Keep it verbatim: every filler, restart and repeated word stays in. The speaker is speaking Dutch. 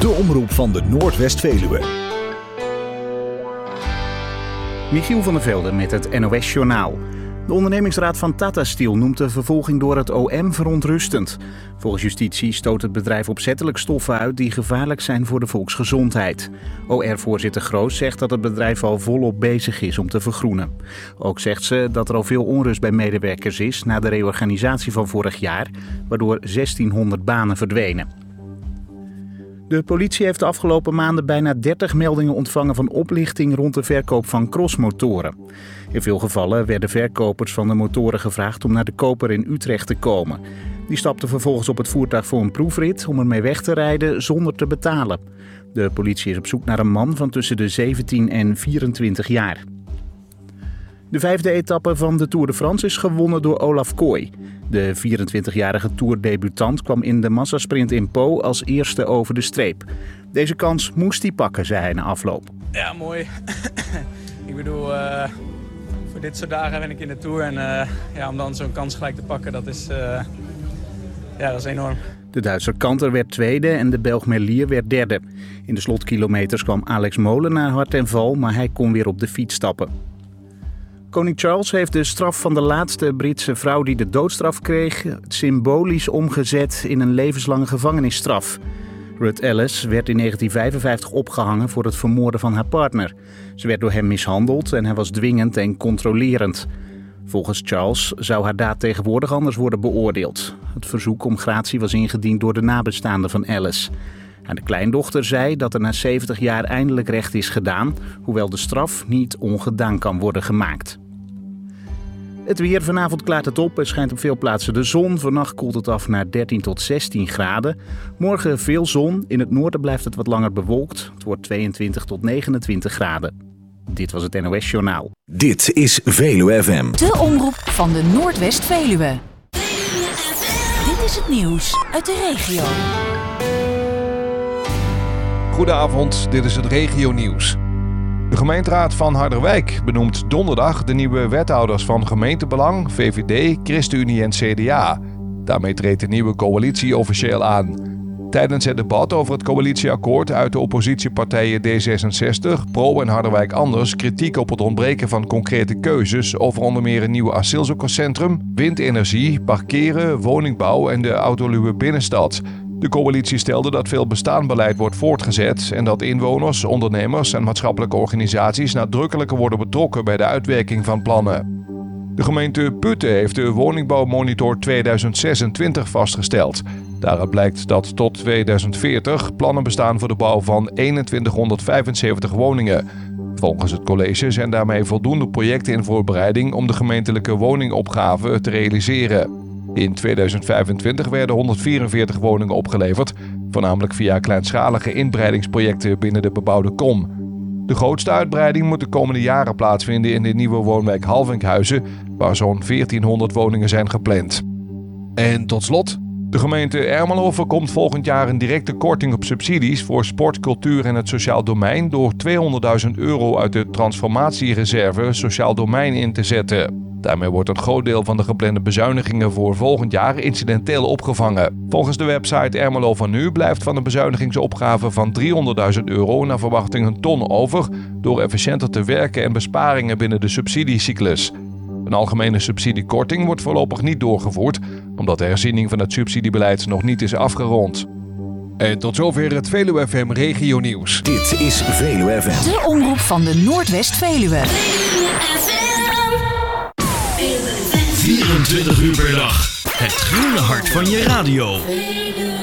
De omroep van de Noordwest-Veluwe. Michiel van der Velde met het N O S-journaal. De ondernemingsraad van Tata Steel noemt de vervolging door het O M verontrustend. Volgens justitie stoot het bedrijf opzettelijk stoffen uit die gevaarlijk zijn voor de volksgezondheid. O R-voorzitter Groos zegt dat het bedrijf al volop bezig is om te vergroenen. Ook zegt ze dat er al veel onrust bij medewerkers is na de reorganisatie van vorig jaar, waardoor zestienhonderd banen verdwenen. De politie heeft de afgelopen maanden bijna dertig meldingen ontvangen van oplichting rond de verkoop van crossmotoren. In veel gevallen werden verkopers van de motoren gevraagd om naar de koper in Utrecht te komen. Die stapten vervolgens op het voertuig voor een proefrit om ermee weg te rijden zonder te betalen. De politie is op zoek naar een man van tussen de zeventien en vierentwintig jaar. De vijfde etappe van de Tour de France is gewonnen door Olaf Kooi. De vierentwintigjarige toerdebutant kwam in de massasprint in Po als eerste over de streep. Deze kans moest hij pakken, zei hij na afloop. Ja, mooi. Ik bedoel, uh, voor dit soort dagen ben ik in de Tour. En uh, ja, om dan zo'n kans gelijk te pakken, dat is, uh, ja, dat is enorm. De Duitser Kanter werd tweede en de Belg Merlier werd derde. In de slotkilometers kwam Alex Molenaar hard ten val, maar hij kon weer op de fiets stappen. Koning Charles heeft de straf van de laatste Britse vrouw die de doodstraf kreeg symbolisch omgezet in een levenslange gevangenisstraf. Ruth Ellis werd in negentien vijfenvijftig opgehangen voor het vermoorden van haar partner. Ze werd door hem mishandeld en hij was dwingend en controlerend. Volgens Charles zou haar daad tegenwoordig anders worden beoordeeld. Het verzoek om gratie was ingediend door de nabestaanden van Ellis. En de kleindochter zei dat er na zeventig jaar eindelijk recht is gedaan, hoewel de straf niet ongedaan kan worden gemaakt. Het weer, vanavond klaart het op. Er schijnt op veel plaatsen de zon. Vannacht koelt het af naar dertien tot zestien graden. Morgen veel zon. In het noorden blijft het wat langer bewolkt. Het wordt tweeëntwintig tot negenentwintig graden. Dit was het N O S-journaal. Dit is Veluwe F M. De omroep van de Noordwest-Veluwe. Dit is het nieuws uit de regio. Goedenavond, dit is het regionieuws. De gemeenteraad van Harderwijk benoemt donderdag de nieuwe wethouders van Gemeentebelang, V V D, ChristenUnie en C D A. Daarmee treedt de nieuwe coalitie officieel aan. Tijdens het debat over het coalitieakkoord uit de oppositiepartijen D zesenzestig, Pro en Harderwijk Anders kritiek op het ontbreken van concrete keuzes over onder meer een nieuw asielzoekerscentrum, windenergie, parkeren, woningbouw en de autoluwe binnenstad. De coalitie stelde dat veel bestaand beleid wordt voortgezet en dat inwoners, ondernemers en maatschappelijke organisaties nadrukkelijker worden betrokken bij de uitwerking van plannen. De gemeente Putten heeft de woningbouwmonitor tweeduizend zesentwintig vastgesteld. Daaruit blijkt dat tot tweeduizend veertig plannen bestaan voor de bouw van eenentwintighonderdvijfenzeventig woningen. Volgens het college zijn daarmee voldoende projecten in voorbereiding om de gemeentelijke woningopgave te realiseren. In tweeduizend vijfentwintig werden honderdvierenveertig woningen opgeleverd, voornamelijk via kleinschalige inbreidingsprojecten binnen de bebouwde kom. De grootste uitbreiding moet de komende jaren plaatsvinden in de nieuwe woonwijk Halvinkhuizen, waar zo'n veertienhonderd woningen zijn gepland. En tot slot, de gemeente Ermelo voorkomt volgend jaar een directe korting op subsidies voor sport, cultuur en het sociaal domein door tweehonderdduizend euro uit de transformatiereserve sociaal domein in te zetten. Daarmee wordt een groot deel van de geplande bezuinigingen voor volgend jaar incidenteel opgevangen. Volgens de website Ermelo van Nu blijft van de bezuinigingsopgave van driehonderdduizend euro naar verwachting een ton over door efficiënter te werken en besparingen binnen de subsidiecyclus. Een algemene subsidiekorting wordt voorlopig niet doorgevoerd, omdat de herziening van het subsidiebeleid nog niet is afgerond. En tot zover het Veluwe F M regionieuws. Dit is Veluwe F M. De omroep van de Noordwest-Veluwe. vierentwintig uur per dag. Het groene hart van je radio.